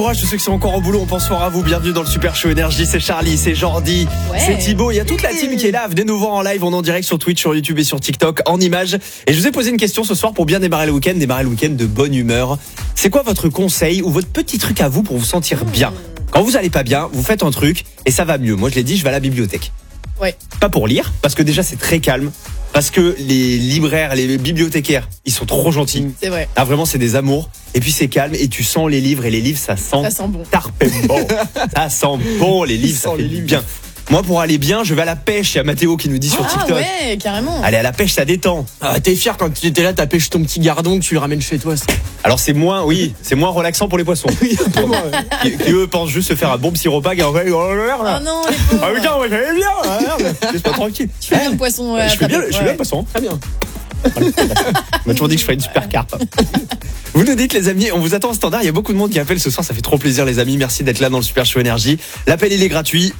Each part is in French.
Courage tous ceux qui sont encore au boulot, on pense fort à vous. Bienvenue dans le Super Show Énergie. C'est Charlie, c'est Jordi, c'est Thibaut. Il y a toute la team qui est là. Venez nous voir en live, on est en direct sur Twitch, sur YouTube et sur TikTok en images. Et je vous ai posé une question ce soir pour bien démarrer le week-end de bonne humeur. C'est quoi votre conseil ou votre petit truc à vous pour vous sentir bien? Quand vous allez pas bien, vous faites un truc et ça va mieux. Moi je l'ai dit, je vais à la bibliothèque. Ouais. Pas pour lire, parce que déjà c'est très calme. Parce que les libraires, les bibliothécaires, ils sont trop gentils. C'est vrai. Ah vraiment c'est des amours. Et puis c'est calme et tu sens les livres et les livres ça sent bon. tarpé bon. Ça sent bon les livres, ça fait du bien. Moi pour aller bien, je vais à la pêche. Il y a Mathéo qui nous dit sur TikTok. Ah ouais, carrément. Aller à la pêche ça détend. Ah, t'es fier quand tu étais là, t'as pêché ton petit gardon que tu le ramènes chez toi. Alors c'est moins relaxant pour les poissons. qui eux pensent juste se faire un bon petit repas. Oh non, les pauvres. Ah putain, moi j'allais bien. Laisse pas tranquille. Tu fais bien le poisson. Je fais bien le poisson. Très bien. On m'a toujours dit que je ferais une super carpe. Vous nous dites les amis, on vous attend au standard. Il y a beaucoup de monde qui appelle ce soir, ça fait trop plaisir les amis. Merci d'être là dans le Super Show Énergie. L'appel il est gratuit,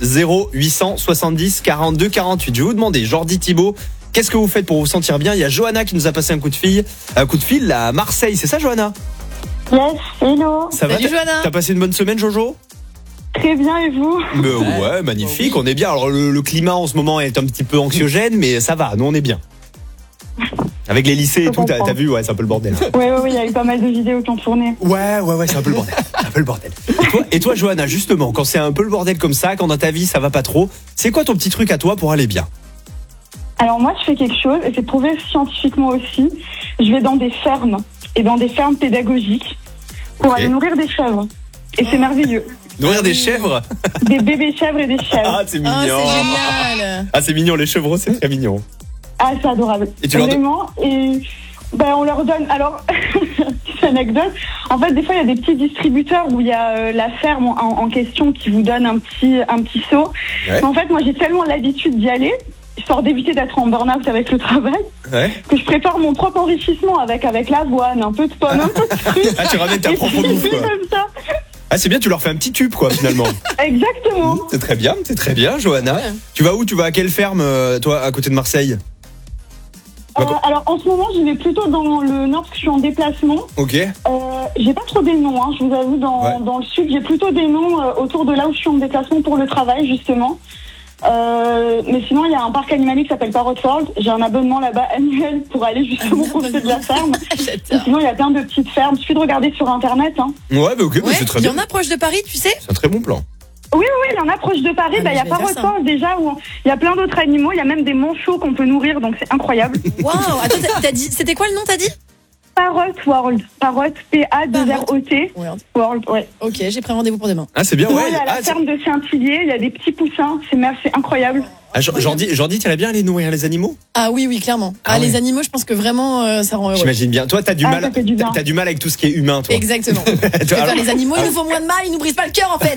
0870 42 48. Je vais vous demander, Jordi, Thibaut, qu'est-ce que vous faites pour vous sentir bien? Il y a Johanna qui nous a passé un coup de fil à Marseille, c'est ça Johanna? Yes, hello. Ça va? Salut Johanna. T'as passé une bonne semaine Jojo? Très bien, et vous? Ouais, magnifique, on est bien. Alors le climat en ce moment est un petit peu anxiogène, mais ça va, nous on est bien. Avec les lycées et tout, t'as vu, ouais, c'est un peu le bordel. Ouais, il y a eu pas mal de vidéos qui ont tourné. Ouais, c'est un peu le bordel. Et toi, Johanna, justement, quand c'est un peu le bordel comme ça, quand dans ta vie ça va pas trop, c'est quoi ton petit truc à toi pour aller bien? Alors moi, je fais quelque chose, et c'est prouvé scientifiquement aussi. Je vais dans des fermes, et dans des fermes pédagogiques, pour aller nourrir des chèvres. Et c'est merveilleux. Nourrir des chèvres? Des bébés chèvres et des chèvres. Ah, c'est mignon. Oh, c'est génial. Ah, c'est mignon, les chevreaux, c'est très mignon. Ah, c'est adorable. Et tu leur vraiment, et on leur donne. Alors, petite anecdote. En fait, des fois, il y a des petits distributeurs où il y a la ferme en question qui vous donne un petit seau. Ouais. Mais en fait, moi, j'ai tellement l'habitude d'y aller, histoire d'éviter d'être en burn-out avec le travail, que je prépare mon propre enrichissement avec l'avoine, un peu de pomme, un peu de fruits. Ah, tu ramènes ta Et propre puis, bouffe, quoi. comme ça. Ah, c'est bien, tu leur fais un petit tube, quoi, finalement. Exactement. C'est très bien, Johanna. Ouais. Tu vas où? Tu vas à quelle ferme, toi, à côté de Marseille? Alors, en ce moment, je vais plutôt dans le nord parce que je suis en déplacement. Ok. J'ai pas trop des noms, je vous avoue, dans le sud. J'ai plutôt des noms autour de là où je suis en déplacement pour le travail, justement. Mais sinon, il y a un parc animalier qui s'appelle Parrot World. J'ai un abonnement là-bas annuel pour aller justement profiter de la ferme. Et sinon, il y a plein de petites fermes. Il suffit de regarder sur Internet. Ouais, ok, Ouais, c'est très il y bien. en a proche de Paris, tu sais. C'est un très bon plan. Oui, il y en a proche de Paris. Ah, mais Il y a je vais faire Parrot ça. World déjà où il y a plein d'autres animaux. Il y a même des manchots qu'on peut nourrir, donc c'est incroyable. Waouh. Attends, t'as dit, c'était quoi le nom, t'as dit? Parrot World. Parrot, P-A-2-R-O-T. World, ouais. Ok, j'ai pris rendez-vous pour demain. Ah, c'est bien, Sinon, ouais. il y a la ferme de Saint-Hillier. Il y a des petits poussins. C'est incroyable. Ah, Jordi, t'irais bien aller nourrir les animaux? Ah oui, clairement. Ah ouais. Les animaux, je pense que vraiment, ça rend heureux. J'imagine bien. Toi, t'as du mal. ça fait du bien. T'as du mal avec tout ce qui est humain, toi. Exactement. Les animaux, ils nous font moins de mal, ils nous brisent pas le cœur, en fait.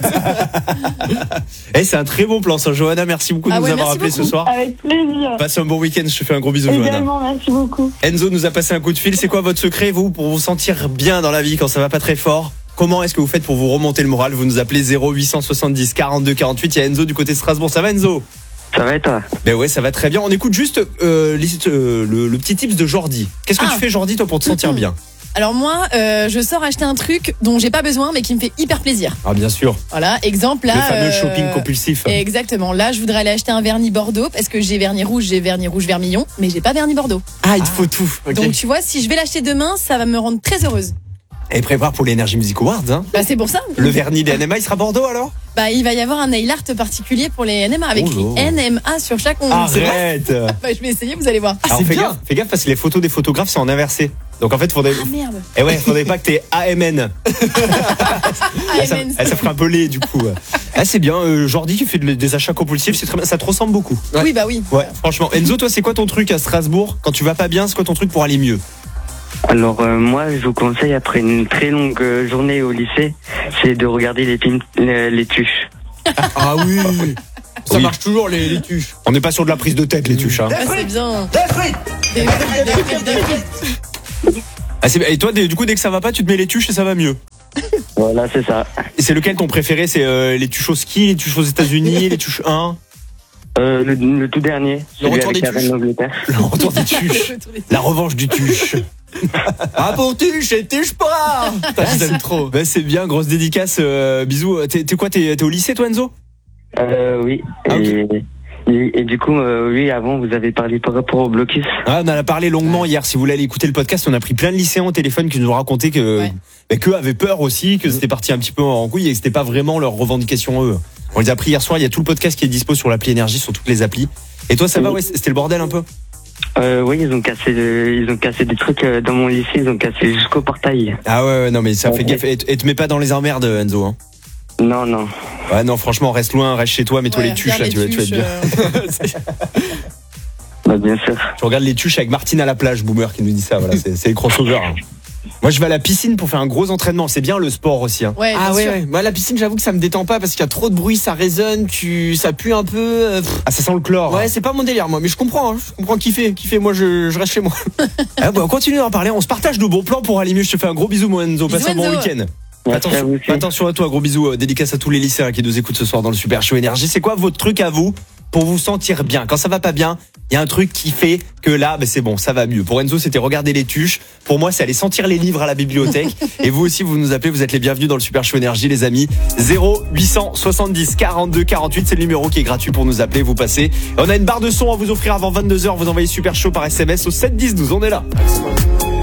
C'est un très bon plan, ça, Johanna. Merci beaucoup de nous avoir appelé ce soir. Avec plaisir. Passe un bon week-end. Je te fais un gros bisou, Johanna. Également, merci beaucoup. Enzo nous a passé un coup de fil. C'est quoi votre secret, vous, pour vous sentir bien dans la vie quand ça va pas très fort? Comment est-ce que vous faites pour vous remonter le moral? Vous nous appelez 0870 42 48. Il y a Enzo du côté de Strasbourg. Ça va, Enzo? Ça va et toi? Ben ouais, ça va très bien. On écoute juste le petit tips de Jordi. Qu'est-ce que tu fais, Jordi, toi, pour te sentir bien? Alors moi, je sors acheter un truc dont j'ai pas besoin, mais qui me fait hyper plaisir. Ah, bien sûr. Voilà, exemple là. Le fameux shopping compulsif. Exactement. Là, je voudrais aller acheter un vernis Bordeaux parce que j'ai vernis rouge vermillon, mais j'ai pas vernis Bordeaux. Ah, il te faut tout. Okay. Donc tu vois, si je vais l'acheter demain, ça va me rendre très heureuse. Et prépare pour les Energy Music Awards, hein. Bah c'est pour ça. Le vernis des NMA, il sera Bordeaux alors? Bah il va y avoir un nail art particulier pour les NMA avec écrit NMA sur chaque ongle. Arrête. Bah je vais essayer, vous allez voir. Alors, fais gaffe parce que les photos des photographes c'est en inversé. Donc en fait faudrait. Ah merde. Et ouais, faudrait pas que t'aies AMN. Ça ferait un peu laid du coup. Ah c'est bien, Jordi qui fait des achats compulsifs, c'est très bien, ça te ressemble beaucoup. Oui bah oui. Ouais, franchement. Enzo, toi c'est quoi ton truc à Strasbourg quand tu vas pas bien? C'est quoi ton truc pour aller mieux? Alors moi je vous conseille après une très longue journée au lycée, c'est de regarder les films les tuches. Ah oui. Ça marche toujours les tuches. On n'est pas sur de la prise de tête les tuches hein. Ah, c'est bien. Des frites. Et toi du coup dès que ça va pas tu te mets les tuches et ça va mieux. Voilà c'est ça. Et c'est lequel ton préféré? C'est les tuches au ski, les tuches aux États-Unis, les tuches 1? Le tout dernier. Le retour avec des la reine tuches. d'Angleterre. Le retour des tuches. La revanche du tuche. Ah pour tuche et tuche pas. J'aime trop. Bah, c'est bien, grosse dédicace. Bisous. T'es quoi, t'es au lycée toi, Enzo? Oui. Ah, okay. Et du coup, oui, avant, vous avez parlé par rapport au blocus. Ah, on en a parlé longuement hier. Si vous voulez aller écouter le podcast, on a pris plein de lycéens au téléphone qui nous ont raconté que qu'eux avaient peur aussi, que c'était parti un petit peu en couille et que c'était pas vraiment leur revendication eux. On les a pris hier soir. Il y a tout le podcast qui est dispo sur l'appli Énergie, sur toutes les applis. Et toi, ça va? Ouais, c'était le bordel un peu. Oui, ils ont cassé des trucs dans mon lycée. Ils ont cassé jusqu'au portail. Ah ouais, non mais ça fait gaffe. Et te mets pas dans les emmerdes, Enzo. Hein. Non. Ouais, non, franchement, reste loin, reste chez toi, mets-toi les tuches là, tu vas être bien. Bah, bien sûr. Tu regardes les tuches avec Martine à la plage, Boomer qui nous dit ça. Voilà, c'est les crossovers. Hein. Moi, je vais à la piscine pour faire un gros entraînement. C'est bien le sport aussi. Hein. Ouais, ouais. Moi, la piscine, j'avoue que ça me détend pas parce qu'il y a trop de bruit, ça résonne, ça pue un peu. Ah, ça sent le chlore. Ouais, c'est pas mon délire, moi. Mais je comprends kiffer. Moi, je reste chez moi. Ah, bah, on continue d'en parler. On se partage nos bons plans pour aller mieux. Je te fais un gros bisou, mon Enzo. Passe un bon week-end. Attention à toi, gros bisous. Dédicace à tous les lycéens qui nous écoutent ce soir dans le Super Show Énergie. C'est quoi votre truc à vous pour vous sentir bien? Quand ça va pas bien, il y a un truc qui fait que là, c'est bon, ça va mieux. Pour Enzo, c'était regarder les tuches. Pour moi, c'est aller sentir les livres à la bibliothèque. Et vous aussi, vous nous appelez, vous êtes les bienvenus dans le Super Show Énergie, les amis. 0870 42 48, c'est le numéro qui est gratuit pour nous appeler, vous passez. On a une barre de son à vous offrir avant 22h. Vous envoyez Super Show par SMS au 7 10 12. On est là.